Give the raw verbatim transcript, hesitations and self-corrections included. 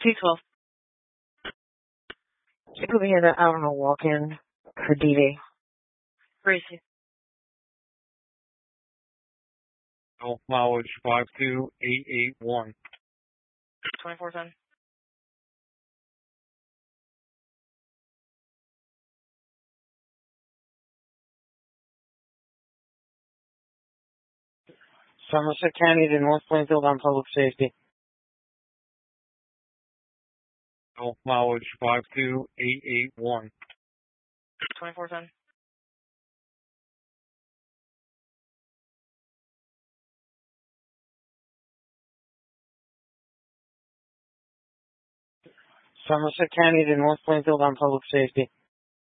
T twelve. She put me in the, I don't know, walk-in for D-Day. Gracie. Gulf Mileage five two eight eight one. twenty-four ten. Somerset County to North Plainfield on public safety. Gulf Mileage five two eight eight one. twenty-four ten. Somerset County to North Plainfield on public safety.